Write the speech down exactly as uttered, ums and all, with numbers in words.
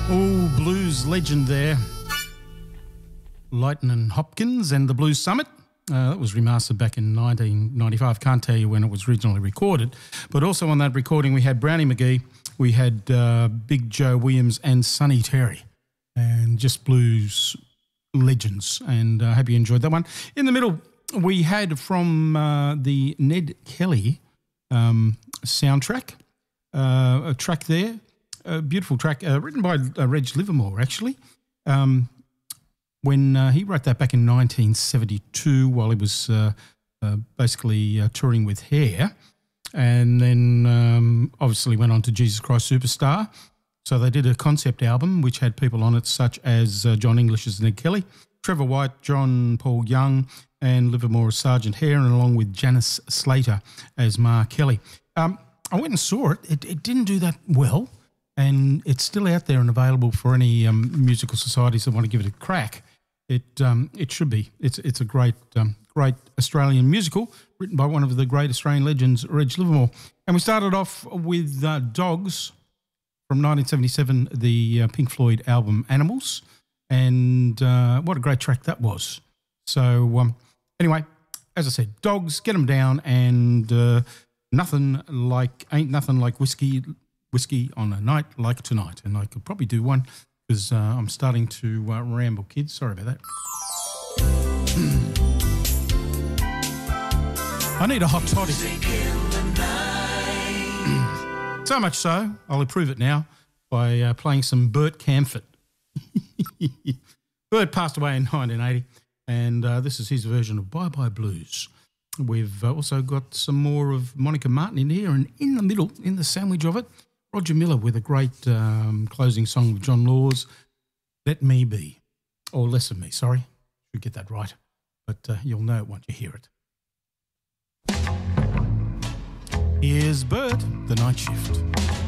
Oh, blues legend there. Lightnin' Hopkins and the Blues Summit. Uh, that was remastered back in nineteen ninety-five. Can't tell you when it was originally recorded. But also on that recording we had Brownie McGee, we had uh, Big Joe Williams and Sonny Terry. And just blues legends. And I uh, hope you enjoyed that one. In the middle we had from uh, the Ned Kelly um, soundtrack, uh, a track there. A beautiful track uh, written by uh, Reg Livermore, actually. Um, when uh, he wrote that back in nineteen seventy-two while he was uh, uh, basically uh, touring with Hair, and then um, obviously went on to Jesus Christ Superstar. So they did a concept album which had people on it such as uh, John English as Ned Kelly, Trevor White, John Paul Young, and Livermore as Sergeant Hare, and along with Janice Slater as Ma Kelly. Um, I went and saw it. it. It didn't do that well. And it's still out there and available for any um, musical societies that want to give it a crack. It um, it should be. It's it's a great um, great Australian musical written by one of the great Australian legends, Reg Livermore. And we started off with uh, Dogs from nineteen seventy-seven, the uh, Pink Floyd album Animals. And uh, what a great track that was. So um, anyway, as I said, Dogs, get them down, and uh, nothing like ain't nothing like whiskey. Whiskey on a night like tonight. And I could probably do one because uh, I'm starting to uh, ramble, kids. Sorry about that. I need a hot toddy. So much so, I'll improve it now by uh, playing some Bert Camford. Bert passed away in nineteen eighty, and uh, this is his version of Bye Bye Blues. We've uh, also got some more of Monica Martin in here, and in the middle, in the sandwich of it, Roger Miller with a great um, closing song with John Laws, Let Me Be, or Less of Me, sorry. Should get that right, but uh, you'll know it once you hear it. Here's Bert, The Night Shift.